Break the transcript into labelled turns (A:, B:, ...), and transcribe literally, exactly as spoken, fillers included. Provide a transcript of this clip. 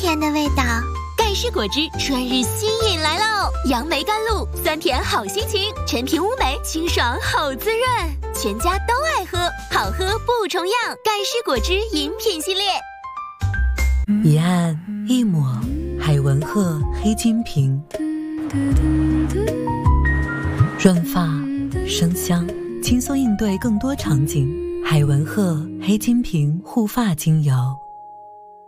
A: 甜的味道。
B: 盖世果汁春日新饮来喽！杨梅甘露，酸甜好心情，陈皮乌梅清爽好滋润，全家都爱喝，好喝不重样。盖世果汁饮品系列。
C: 一按一抹，海文鹤黑金瓶，润发生香，轻松应对更多场景。海文鹤黑金瓶护发精油。